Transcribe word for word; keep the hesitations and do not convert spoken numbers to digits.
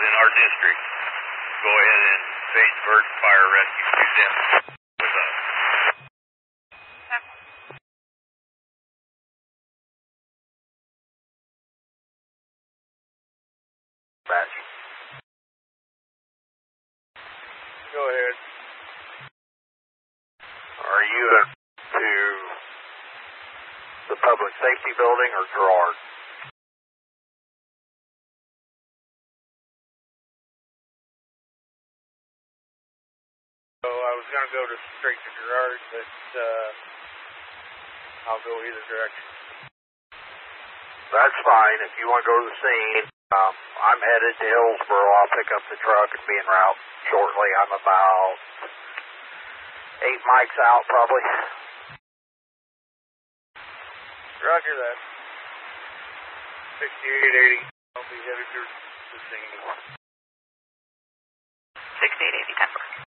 in our district, go ahead and phase Bird Fire Rescue to them with us. Apache. Go ahead. Are you to the public safety building or Gerard? So I was going to go to straight to Gerard, but uh, I'll go either direction. That's fine. If you want to go to the scene, um, I'm headed to Hillsboro. I'll pick up the truck and be en route shortly. I'm about eight mics out, probably. Roger that. sixty-eight eighty. I'll be headed to the scene. sixty-eight eighty, ten.